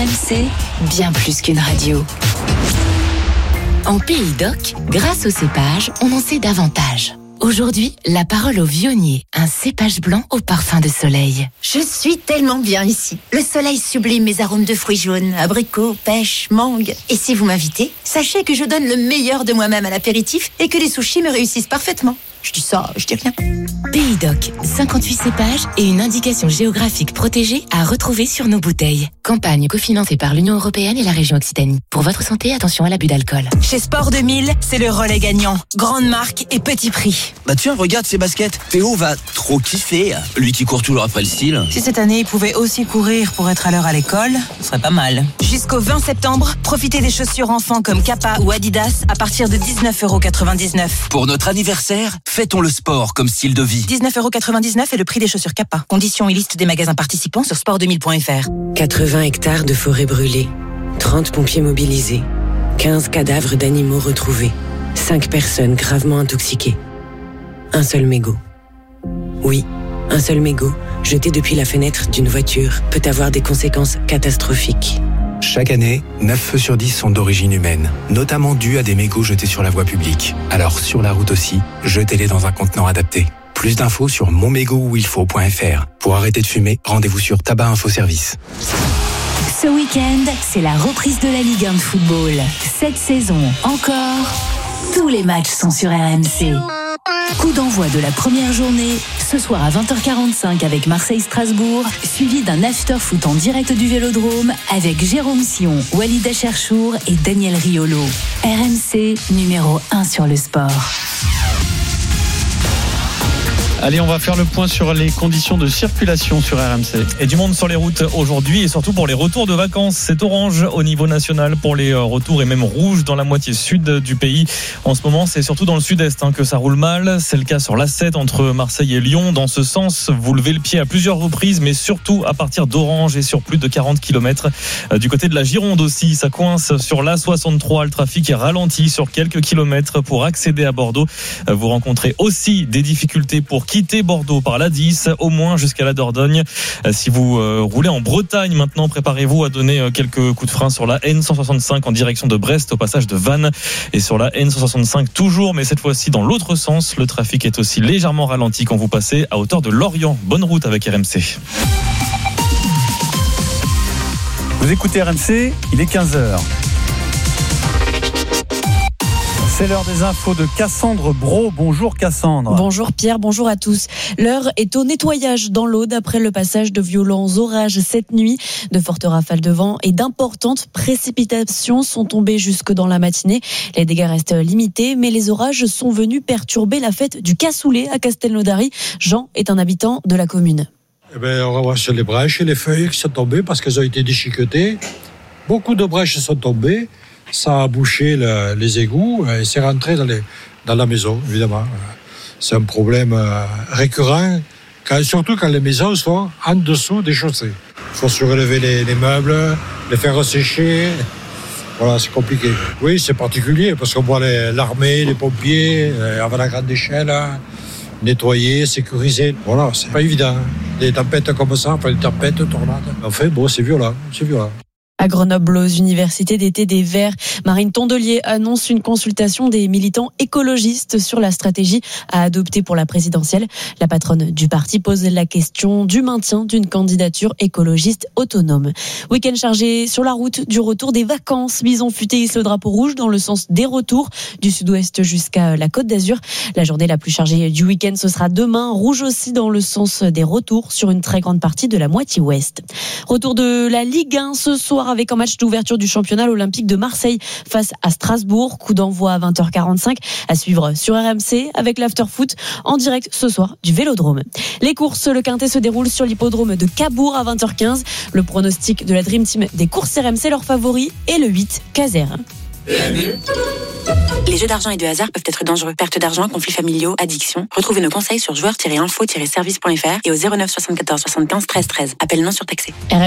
RMC, bien plus qu'une radio. En Pays d'Oc, grâce au cépage, on en sait davantage. Aujourd'hui, la parole au vionnier, un cépage blanc au parfum de soleil. Je suis tellement bien ici. Le soleil sublime mes arômes de fruits jaunes, abricots, pêche, mangue. Et si vous m'invitez, sachez que je donne le meilleur de moi-même à l'apéritif et que les sushis me réussissent parfaitement. Je dis ça, je dis rien. Pays d'Oc, 58 cépages et une indication géographique protégée à retrouver sur nos bouteilles. Campagne cofinancée par l'Union Européenne et la région Occitanie. Pour votre santé, attention à l'abus d'alcool. Chez Sport 2000, c'est le relais gagnant. Grande marque et petit prix. Bah tiens, regarde ces baskets. Théo va trop kiffer. Lui qui court toujours après le style. Si cette année, il pouvait aussi courir pour être à l'heure à l'école, ce serait pas mal. Jusqu'au 20 septembre, profitez des chaussures enfants comme Kappa ou Adidas à partir de 19,99 €. Pour notre anniversaire, fêtons le sport comme style de vie. 19,99 € est le prix des chaussures Kappa. Conditions et liste des magasins participants sur sport2000.fr. 80 hectares de forêt brûlée, 30 pompiers mobilisés, 15 cadavres d'animaux retrouvés, 5 personnes gravement intoxiquées. Un seul mégot. Oui, un seul mégot, jeté depuis la fenêtre d'une voiture, peut avoir des conséquences catastrophiques. Chaque année, 9 feux sur 10 sont d'origine humaine, notamment dus à des mégots jetés sur la voie publique. Alors sur la route aussi, jetez-les dans un contenant adapté. Plus d'infos sur monmégotuilfaut.fr. Pour arrêter de fumer, rendez-vous sur Tabac Info Service. Ce week-end, c'est la reprise de la Ligue 1 de football. Cette saison encore, tous les matchs sont sur RMC. Coup d'envoi de la première journée, ce soir à 20h45 avec Marseille-Strasbourg, suivi d'un after-foot en direct du Vélodrome avec Jérôme Sion, Walid Acharchour et Daniel Riolo. RMC, numéro 1 sur le sport. Allez, on va faire le point sur les conditions de circulation sur RMC. Et du monde sur les routes aujourd'hui et surtout pour les retours de vacances. C'est orange au niveau national pour les retours et même rouge dans la moitié sud du pays. En ce moment, c'est surtout dans le sud-est que ça roule mal. C'est le cas sur l'A7 entre Marseille et Lyon. Dans ce sens, vous levez le pied à plusieurs reprises, mais surtout à partir d'Orange et sur plus de 40 km. Du côté de la Gironde aussi, ça coince sur l'A63. Le trafic est ralenti sur quelques kilomètres pour accéder à Bordeaux. Vous rencontrez aussi des difficultés pour quitter Bordeaux par l'A10, au moins jusqu'à la Dordogne. Si vous roulez en Bretagne maintenant, préparez-vous à donner quelques coups de frein sur la N165 en direction de Brest au passage de Vannes, et sur la N165 toujours, mais cette fois-ci dans l'autre sens. Le trafic est aussi légèrement ralenti quand vous passez à hauteur de Lorient. Bonne route avec RMC. Vous écoutez RMC, il est 15h. C'est l'heure des infos de Cassandre Brault. Bonjour Cassandre. Bonjour Pierre, bonjour à tous. L'heure est au nettoyage dans l'Aude après le passage de violents orages cette nuit. De fortes rafales de vent et d'importantes précipitations sont tombées jusque dans la matinée. Les dégâts restent limités, mais les orages sont venus perturber la fête du cassoulet à Castelnaudary. Jean est un habitant de la commune. On ramasse les brèches et les feuilles qui sont tombées parce qu'elles ont été déchiquetées. Beaucoup de brèches sont tombées. Ça a bouché les égouts et c'est rentré dans la maison, évidemment. C'est un problème récurrent, surtout quand les maisons sont en dessous des chaussées. Il faut surélever les meubles, les faire sécher. Voilà, c'est compliqué. Oui, c'est particulier parce qu'on voit l'armée, les pompiers, avec la grande échelle, nettoyer, sécuriser. Voilà, c'est pas évident. Des tempêtes comme ça, des tempêtes, tornades. Enfin, bon, c'est violent. À Grenoble, aux universités d'été des Verts, Marine Tondelier annonce une consultation des militants écologistes sur la stratégie à adopter pour la présidentielle. La patronne du parti pose la question du maintien d'une candidature écologiste autonome. Week-end chargé sur la route du retour des vacances. Bison Futé hisse le drapeau rouge dans le sens des retours du sud-ouest jusqu'à la Côte d'Azur. La journée la plus chargée du week-end, ce sera demain. Rouge aussi dans le sens des retours sur une très grande partie de la moitié ouest. Retour de la Ligue 1 ce soir avec un match d'ouverture du championnat, l'Olympique de Marseille face à Strasbourg. Coup d'envoi à 20h45 à suivre sur RMC avec l'after-foot en direct ce soir du Vélodrome. Les courses, le quintet se déroule sur l'hippodrome de Cabourg à 20h15. Le pronostic de la Dream Team des courses RMC, leur favori est le 8, Caser. Les jeux d'argent et de hasard peuvent être dangereux. Perte d'argent, conflits familiaux, addiction. Retrouvez nos conseils sur joueurs-info-service.fr et au 09 74 75 13 13. Appel non surtaxé.